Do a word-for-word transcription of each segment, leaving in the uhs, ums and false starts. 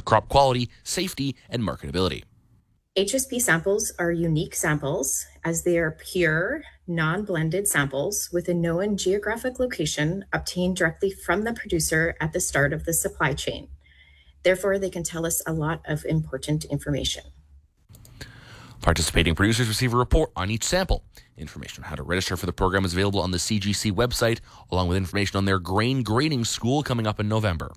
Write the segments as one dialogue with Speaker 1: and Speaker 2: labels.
Speaker 1: crop quality, safety, and marketability.
Speaker 2: H S P samples are unique samples as they are pure, non-blended samples with a known geographic location obtained directly from the producer at the start of the supply chain. Therefore, they can tell us a lot of important information.
Speaker 1: Participating producers receive a report on each sample. Information on how to register for the program is available on the C G C website, along with information on their grain grading school coming up in November.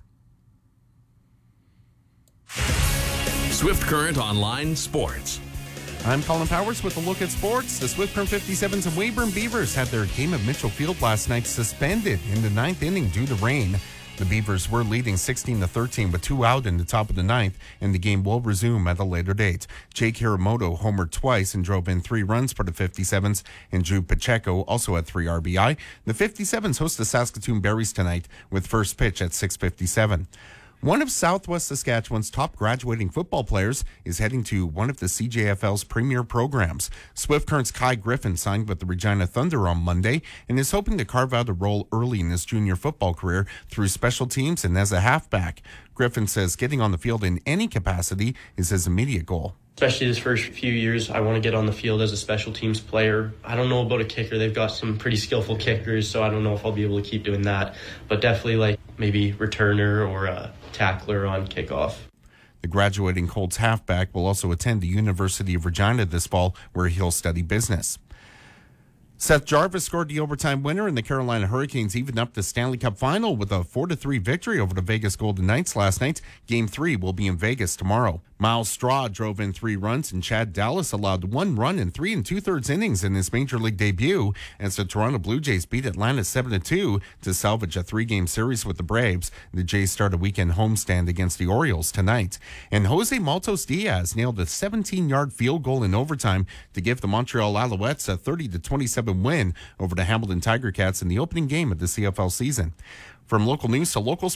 Speaker 3: Swift Current Online Sports.
Speaker 4: I'm Colin Powers with a look at sports. The Swift Current fifty-sevens and Weyburn Beavers had their game at Mitchell Field last night suspended in the ninth inning due to rain. The Beavers were leading sixteen to thirteen with two out in the top of the ninth, and the game will resume at a later date. Jake Hiramoto homered twice and drove in three runs for the fifty-sevens, and Drew Pacheco also had three R B I. The fifty-sevens host the Saskatoon Berries tonight with first pitch at six fifty-seven. One of Southwest Saskatchewan's top graduating football players is heading to one of the C J F L's premier programs. Swift Current's Kai Griffin signed with the Regina Thunder on Monday and is hoping to carve out a role early in his junior football career through special teams and as a halfback. Griffin says getting on the field in any capacity is his immediate goal.
Speaker 5: Especially this first few years, I want to get on the field as a special teams player. I don't know about a kicker. They've got some pretty skillful kickers, so I don't know if I'll be able to keep doing that. But definitely like maybe returner or a tackler on kickoff.
Speaker 4: The graduating Colts halfback will also attend the University of Regina this fall, where he'll study business. Seth Jarvis scored the overtime winner, and the Carolina Hurricanes evened up the Stanley Cup final with a four to three victory over the Vegas Golden Knights last night. Game three will be in Vegas tomorrow. Miles Straw drove in three runs, and Chad Dallas allowed one run in three and two-thirds innings in his major league debut as the Toronto Blue Jays beat Atlanta seven to two to salvage a three-game series with the Braves. The Jays start a weekend homestand against the Orioles tonight. And Jose Maltos Diaz nailed a seventeen-yard field goal in overtime to give the Montreal Alouettes a thirty to twenty-seven win over the Hamilton Tiger Cats in the opening game of the C F L season. From local news to local